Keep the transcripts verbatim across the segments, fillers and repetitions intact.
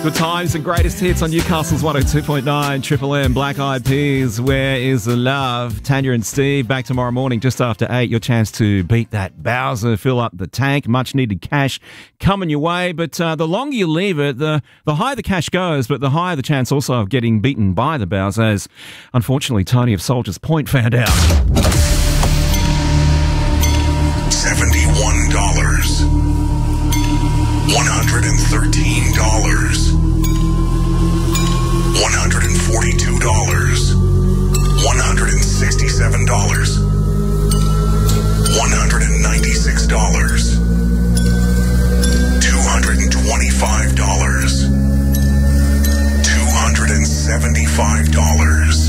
Good times and greatest hits on Newcastle's one oh two point nine Triple M. Black Eyed Peas, Where is the Love? Tanya and Steve back tomorrow morning just after eight. Your chance to beat that Bowser, fill up the tank. Much needed cash coming your way. But uh, the longer you leave it, the, the higher the cash goes, but the higher the chance also of getting beaten by the Bowser, as unfortunately Tony of Soldiers Point found out. seventy-one dollars. one hundred thirteen dollars. one hundred forty-two dollars. one hundred sixty-seven dollars. one hundred ninety-six dollars. two hundred twenty-five dollars. two hundred sevenstifive dollars.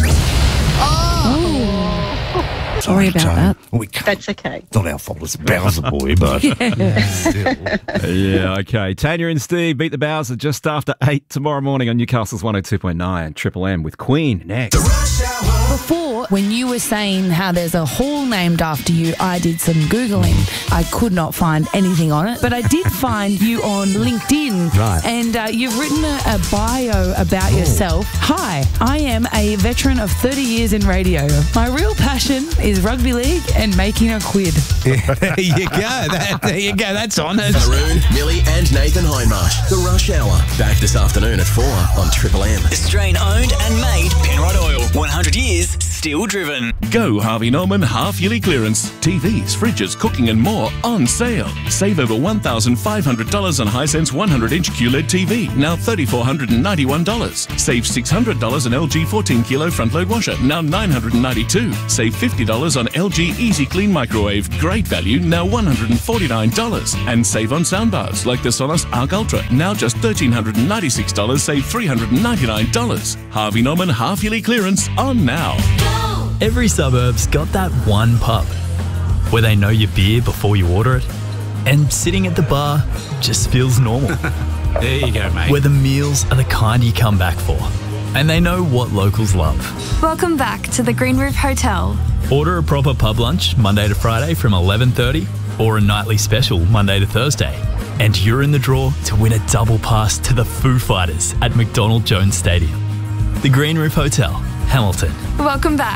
Sorry about that. We can't, That's okay. it's not our fault, it's Bowser Boy, but still. Yeah, okay. Tanya and Steve beat the Bowser just after eight tomorrow morning on Newcastle's one oh two point nine Triple M with Queen next. Before, when you were saying how there's a hall named after you, I did some Googling. I could not find anything on it, but I did find you on LinkedIn. Right. And uh, you've written a, a bio about yourself. Hi, I am a veteran of thirty years in radio. My real passion is rugby league and making a quid. There you go. That, there you go. That's honest. Haroon, Millie and Nathan Hindmarsh. The Rush Hour. Back this afternoon at four on Triple M. Australian owned and made Penrod Oil. one hundred years, still driven. Go Harvey Norman half-yearly clearance. T Vs, fridges, cooking and more on sale. Save over one thousand five hundred dollars on Hisense one hundred inch Q L E D T V, now three thousand four hundred ninety-one dollars. Save six hundred dollars on L G fourteen kilo front-load washer, now nine hundred ninety-two dollars. Save fifty dollars on L G Easy Clean Microwave, great value, now one hundred forty-nine dollars. And save on soundbars like the Sonos Arc Ultra, now just one thousand three hundred ninety-six dollars, save three hundred ninety-nine dollars. Harvey Norman half-yearly clearance on now. Every suburb's got that one pub where they know your beer before you order it, and sitting at the bar just feels normal. There you go, mate. Where the meals are the kind you come back for, and they know what locals love. Welcome back to the Green Roof Hotel. Order a proper pub lunch Monday to Friday from eleven thirty, or a nightly special Monday to Thursday, and you're in the draw to win a double pass to the Foo Fighters at McDonald Jones Stadium. The Green Roof Hotel, Hamilton. Welcome back.